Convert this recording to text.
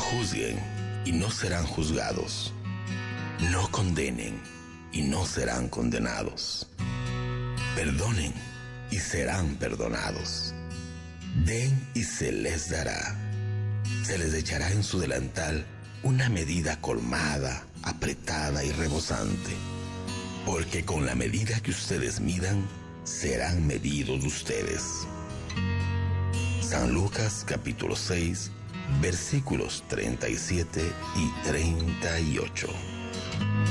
juzguen y no serán juzgados. No condenen y no serán condenados. Perdonen y serán perdonados. Den y se les dará. Se les echará en su delantal una medida colmada, apretada y rebosante. Porque con la medida que ustedes midan, serán medidos ustedes. San Lucas capítulo 6, versículos 37 y 38.